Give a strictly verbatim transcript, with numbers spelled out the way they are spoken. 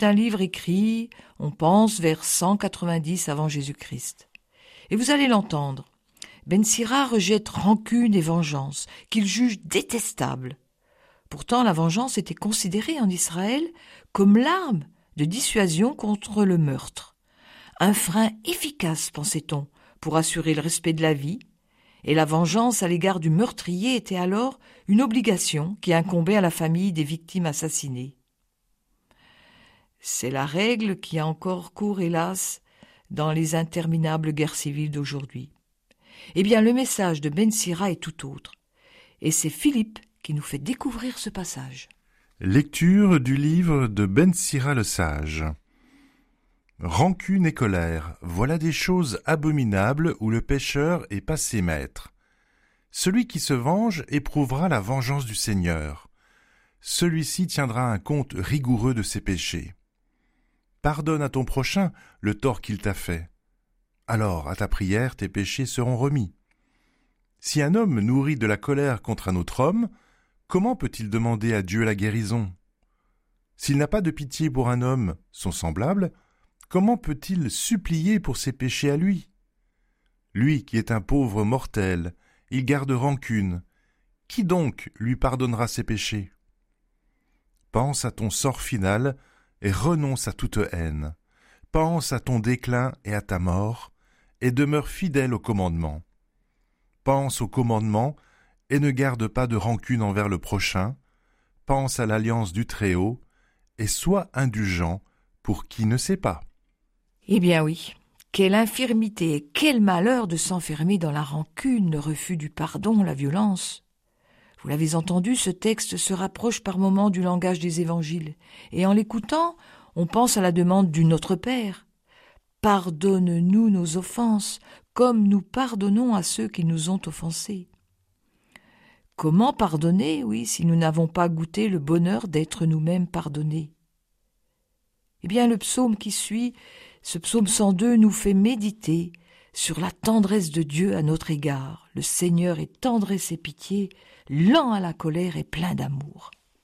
C'est un livre écrit, on pense, vers cent quatre-vingt-dix avant Jésus-Christ. Et vous allez l'entendre. Ben Sira rejette rancune et vengeance, qu'il juge détestables. Pourtant, la vengeance était considérée en Israël comme l'arme de dissuasion contre le meurtre. Un frein efficace, pensait-on, pour assurer le respect de la vie, et la vengeance à l'égard du meurtrier était alors une obligation qui incombait à la famille des victimes assassinées. C'est la règle qui a encore cours, hélas, dans les interminables guerres civiles d'aujourd'hui. Eh bien, le message de Ben Sira est tout autre, et c'est Philippe qui nous fait découvrir ce passage. Lecture du livre de Ben Sira le Sage. Rancune et colère, voilà des choses abominables où le pécheur est passé maître. Celui qui se venge éprouvera la vengeance du Seigneur. Celui-ci tiendra un compte rigoureux de ses péchés. Pardonne à ton prochain le tort qu'il t'a fait. Alors, à ta prière, tes péchés seront remis. Si un homme nourrit de la colère contre un autre homme, comment peut-il demander à Dieu la guérison? S'il n'a pas de pitié pour un homme, son semblable, comment peut-il supplier pour ses péchés à lui? Lui qui est un pauvre mortel, il garde rancune. Qui donc lui pardonnera ses péchés? Pense à ton sort final et renonce à toute haine. Pense à ton déclin et à ta mort, et demeure fidèle au commandement. Pense au commandement et ne garde pas de rancune envers le prochain. Pense à l'alliance du Très-Haut et sois indulgent pour qui ne sait pas. Eh bien oui, quelle infirmité et quel malheur de s'enfermer dans la rancune, le refus du pardon, la violence. Vous l'avez entendu, ce texte se rapproche par moments du langage des évangiles, et en l'écoutant, on pense à la demande du Notre Père. Pardonne-nous nos offenses, comme nous pardonnons à ceux qui nous ont offensés. Comment pardonner, oui, si nous n'avons pas goûté le bonheur d'être nous-mêmes pardonnés? Eh bien, le psaume qui suit, ce psaume cent deux, nous fait méditer sur la tendresse de Dieu à notre égard. Le Seigneur est tendresse et pitié, lent à la colère et plein d'amour.